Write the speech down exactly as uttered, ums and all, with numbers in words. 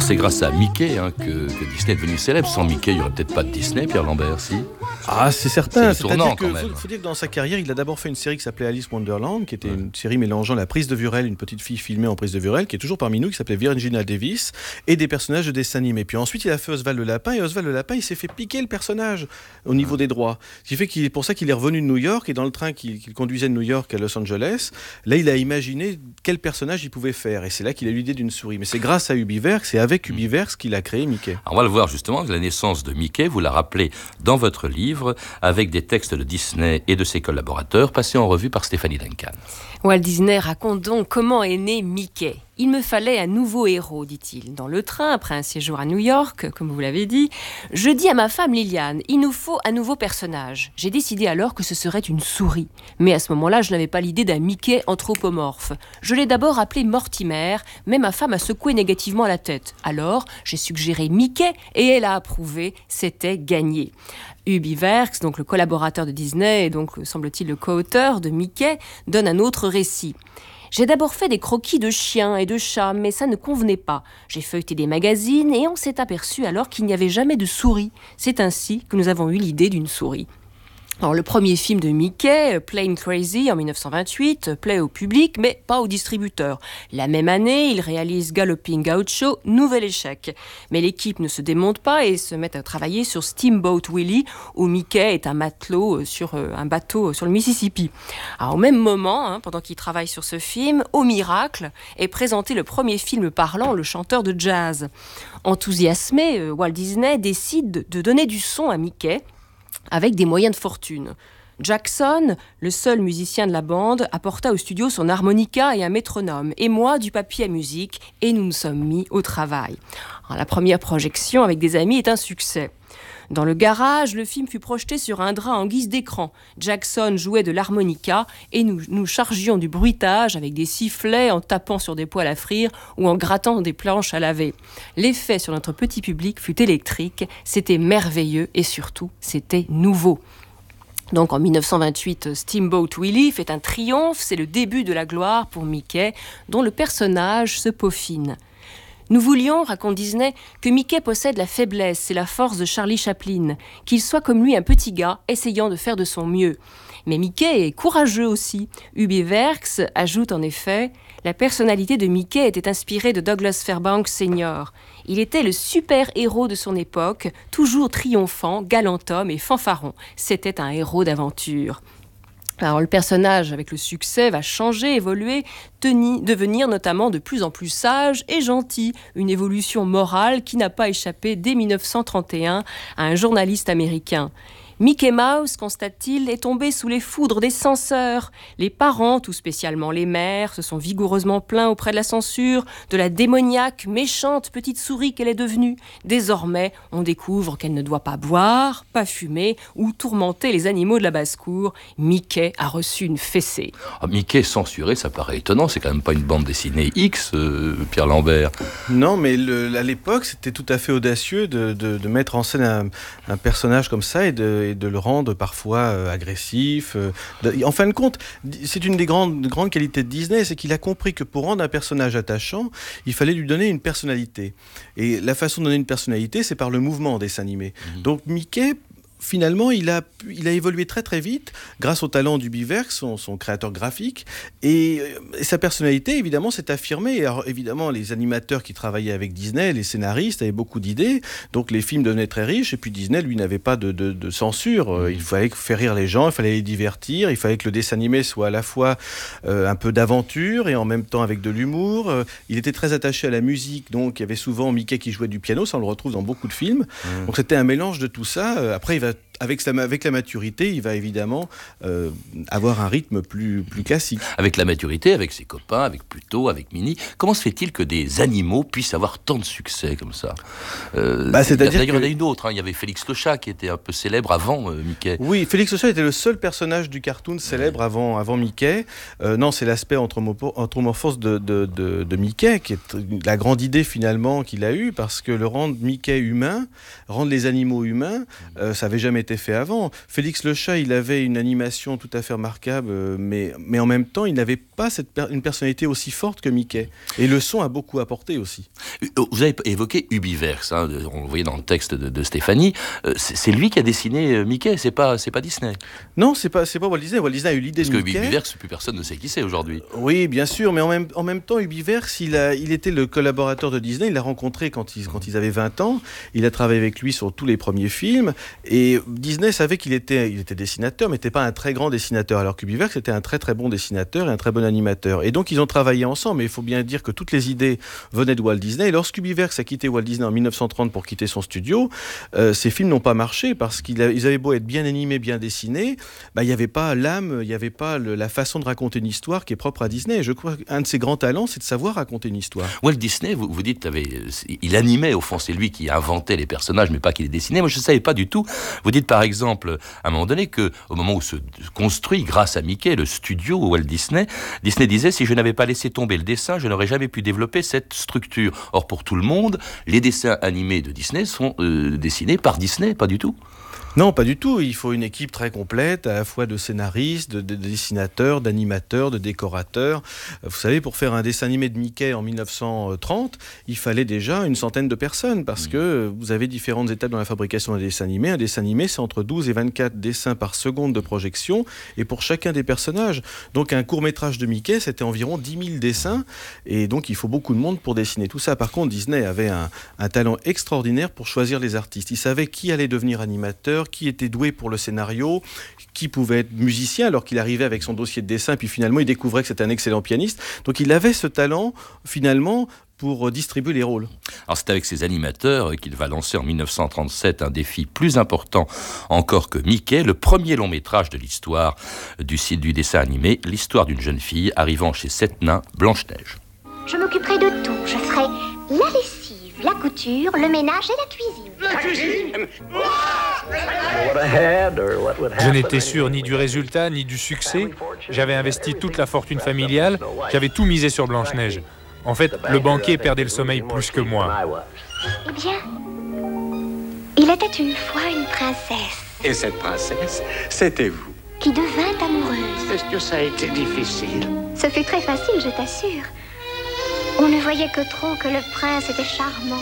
c'est grâce à Mickey hein, que, que Disney est devenu célèbre. Sans Mickey, il n'y aurait peut-être pas de Disney, Pierre Lambert, si. Ah, c'est certain. C'est tournant, C'est-à-dire quand que même. faut, faut dire que dans sa carrière, il a d'abord fait une série qui s'appelait Alice Wonderland, qui était ouais. une série mélangeant la prise de Vurel, une petite fille filmée en prise de Vurel, qui est toujours parmi nous, qui s'appelait Virginia Davis, et des personnages de dessin animé. Puis ensuite, il a fait Oswald le Lapin, et Oswald le Lapin, il s'est fait piquer le personnage au niveau des droits. Ce qui fait qu'il est pour ça qu'il est revenu de New York, et dans le train qu'il, qu'il conduisait de New York à Los Angeles, là, il a imaginé quel personnage il pouvait faire. Et c'est là qu'il a eu l'idée d'une souris. Mais c'est grâce à Ubiverse, et avec Ubiverse qu'il a créé Mickey. Alors on va le voir justement, la naissance de Mickey, vous la rappelez dans votre livre, avec des textes de Disney et de ses collaborateurs, passés en revue par Stéphanie Duncan. Walt Disney raconte donc comment est né Mickey. Il me fallait un nouveau héros, dit-il. Dans le train, après un séjour à New York, comme vous l'avez dit, je dis à ma femme Liliane, il nous faut un nouveau personnage. J'ai décidé alors que ce serait une souris. Mais à ce moment-là, je n'avais pas l'idée d'un Mickey anthropomorphe. Je l'ai d'abord appelé Mortimer, mais ma femme a secoué négativement la tête. Alors, j'ai suggéré Mickey et elle a approuvé, c'était gagné. Ubiverse, donc le collaborateur de Disney et donc, semble-t-il, le co-auteur de Mickey, donne un autre récit. J'ai d'abord fait des croquis de chiens et de chats, mais ça ne convenait pas. J'ai feuilleté des magazines et on s'est aperçu alors qu'il n'y avait jamais de souris. C'est ainsi que nous avons eu l'idée d'une souris. Alors, le premier film de Mickey, Plane Crazy, en dix-neuf cent vingt-huit, plaît au public, mais pas au distributeur. La même année, il réalise Galloping Gaucho, nouvel échec. Mais l'équipe ne se démonte pas et se met à travailler sur Steamboat Willie, où Mickey est un matelot sur un bateau sur le Mississippi. Alors, au même moment, hein, pendant qu'il travaille sur ce film, au miracle, est présenté le premier film parlant, Le chanteur de jazz. Enthousiasmé, Walt Disney décide de donner du son à Mickey, avec des moyens de fortune. Jackson, le seul musicien de la bande, apporta au studio son harmonica et un métronome, et moi du papier à musique, et nous nous sommes mis au travail. Alors, la première projection avec des amis est un succès. Dans le garage, le film fut projeté sur un drap en guise d'écran. Jackson jouait de l'harmonica et nous nous chargions du bruitage avec des sifflets en tapant sur des poêles à frire ou en grattant des planches à laver. L'effet sur notre petit public fut électrique, c'était merveilleux et surtout, c'était nouveau. Donc en dix-neuf cent vingt-huit, Steamboat Willie fait un triomphe, c'est le début de la gloire pour Mickey, dont le personnage se peaufine. Nous voulions, raconte Disney, que Mickey possède la faiblesse et la force de Charlie Chaplin, qu'il soit comme lui un petit gars essayant de faire de son mieux. Mais Mickey est courageux aussi. Ubiverse ajoute en effet « La personnalité de Mickey était inspirée de Douglas Fairbanks senior. Il était le super-héros de son époque, toujours triomphant, galant homme et fanfaron. C'était un héros d'aventure. » Alors le personnage, avec le succès, va changer, évoluer, tenir, devenir notamment de plus en plus sage et gentil. Une évolution morale qui n'a pas échappé dès dix-neuf cent trente et un à un journaliste américain. Mickey Mouse, constate-t-il, est tombé sous les foudres des censeurs. Les parents, tout spécialement les mères, se sont vigoureusement plaints auprès de la censure, de la démoniaque, méchante petite souris qu'elle est devenue. Désormais, on découvre qu'elle ne doit pas boire, pas fumer ou tourmenter les animaux de la basse-cour. Mickey a reçu une fessée. Ah, Mickey censuré, ça paraît étonnant, c'est quand même pas une bande dessinée X, euh, Pierre Lambert. Non, mais le, à l'époque, c'était tout à fait audacieux de, de, de mettre en scène un, un personnage comme ça et de et de le rendre parfois euh, agressif. Euh, de, en fin de compte, c'est une des grandes, grandes qualités de Disney, c'est qu'il a compris que pour rendre un personnage attachant, il fallait lui donner une personnalité. Et la façon de donner une personnalité, c'est par le mouvement en dessin animé. Mmh. Donc Mickey, finalement, il a, il a évolué très très vite grâce au talent d'Ubiverse, son, son créateur graphique, et, et sa personnalité, évidemment, s'est affirmée. Alors, évidemment, les animateurs qui travaillaient avec Disney, les scénaristes, avaient beaucoup d'idées, donc les films devenaient très riches, et puis Disney, lui, n'avait pas de, de, de censure. Il fallait faire rire les gens, il fallait les divertir, il fallait que le dessin animé soit à la fois euh, un peu d'aventure et en même temps avec de l'humour. Euh, il était très attaché à la musique, donc il y avait souvent Mickey qui jouait du piano, ça on le retrouve dans beaucoup de films. Mmh. Donc c'était un mélange de tout ça. Après, il va Avec la, avec la maturité, il va évidemment euh, avoir un rythme plus, plus classique. Avec la maturité, avec ses copains, avec Pluto, avec Minnie, comment se fait-il que des animaux puissent avoir tant de succès comme ça euh, bah, c'est-à-dire D'ailleurs, que... il y en a une autre, hein. Il y avait Félix le chat qui était un peu célèbre avant euh, Mickey. Oui, Félix le chat était le seul personnage du cartoon célèbre ouais. avant, avant Mickey. Euh, non, c'est l'aspect anthropomorphose de, de, de, de Mickey qui est la grande idée finalement qu'il a eue, parce que le rendre Mickey humain, rendre les animaux humains, euh, ça n'avait jamais été été fait avant. Félix le Chat, il avait une animation tout à fait remarquable, mais, mais en même temps, il n'avait pas cette per- une personnalité aussi forte que Mickey. Et le son a beaucoup apporté aussi. Vous avez évoqué Ubiverse, hein, on le voyait dans le texte de, de Stéphanie. Euh, c'est, c'est lui qui a dessiné Mickey, c'est pas, c'est pas Disney. Non, c'est pas, c'est pas Walt Disney. Walt Disney a eu l'idée Parce de que Mickey. Ubiverse, plus personne ne sait qui c'est aujourd'hui. Oui, bien sûr, mais en même, en même temps, Ubiverse, il, a, il était le collaborateur de Disney. Il l'a rencontré quand ils, quand ils avaient vingt ans. Il a travaillé avec lui sur tous les premiers films. Et Disney savait qu'il était, il était dessinateur, mais n'était pas un très grand dessinateur. Alors qu'Ubiverse était un très très bon dessinateur et un très bon animateur. Et donc ils ont travaillé ensemble. Mais il faut bien dire que toutes les idées venaient de Walt Disney. Et lorsqu'Ubiverse a quitté Walt Disney en dix-neuf cent trente pour quitter son studio, euh, ces films n'ont pas marché parce qu'ils avaient beau être bien animés, bien dessinés, bah, il n'y avait pas l'âme, il n'y avait pas le, la façon de raconter une histoire qui est propre à Disney. Et je crois qu'un de ses grands talents, c'est de savoir raconter une histoire. Walt Disney, vous, vous dites, avait, il animait, au fond, c'est lui qui inventait les personnages, mais pas qu'il les dessinait. Moi, je ne savais pas du tout. Vous dites, par exemple, à un moment donné, qu'au moment où se construit, grâce à Mickey, le studio Walt Disney, Disney disait, si je n'avais pas laissé tomber le dessin, je n'aurais jamais pu développer cette structure. Or, pour tout le monde, les dessins animés de Disney sont euh, dessinés par Disney, pas du tout. Non, pas du tout. Il faut une équipe très complète, à la fois de scénaristes, de, de dessinateurs, d'animateurs, de décorateurs. Vous savez, pour faire un dessin animé de Mickey en dix-neuf cent trente, il fallait déjà une centaine de personnes, parce mmh. que vous avez différentes étapes dans la fabrication d'un dessin animé. Un dessin animé, c'est entre douze et vingt-quatre dessins par seconde de projection, et pour chacun des personnages. Donc un court-métrage de Mickey, c'était environ dix mille dessins, et donc il faut beaucoup de monde pour dessiner tout ça. Par contre, Disney avait un, un talent extraordinaire pour choisir les artistes. Il savait qui allait devenir animateur, qui était doué pour le scénario, qui pouvait être musicien alors qu'il arrivait avec son dossier de dessin, puis finalement il découvrait que c'était un excellent pianiste. Donc il avait ce talent finalement pour distribuer les rôles. Alors c'est avec ces animateurs qu'il va lancer en dix-neuf cent trente-sept un défi plus important encore que Mickey, le premier long métrage de l'histoire du site du dessin animé, l'histoire d'une jeune fille arrivant chez sept nains, Blanche-Neige. Je m'occuperai de tout, je ferai la lessive, la couture, le ménage et la cuisine. La cuisine? Je n'étais sûr ni du résultat, ni du succès. J'avais investi toute la fortune familiale, j'avais tout misé sur Blanche-Neige. En fait, le banquier perdait le sommeil plus que moi. Eh bien, il était une fois une princesse. Et cette princesse, c'était vous. Qui devint amoureuse. Est-ce que ça a été difficile? Ce fut très facile, je t'assure. On ne voyait que trop que le prince était charmant.